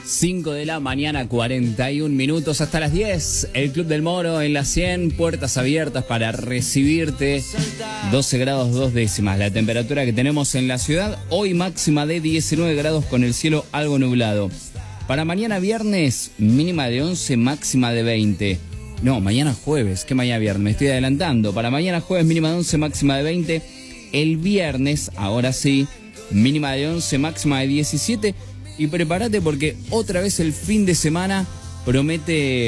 5 de la mañana, 41 minutos hasta las 10. El Club del Moro en la 100, puertas abiertas para recibirte. 12 grados 2 décimas la temperatura que tenemos en la ciudad. Hoy máxima de 19 grados con el cielo algo nublado. Para mañana viernes, mínima de 11, máxima de 20. No, mañana jueves, que mañana viernes, me estoy adelantando. Para mañana jueves, mínima de 11, máxima de 20. El viernes, ahora sí, mínima de 11, máxima de 17. Y prepárate porque otra vez el fin de semana promete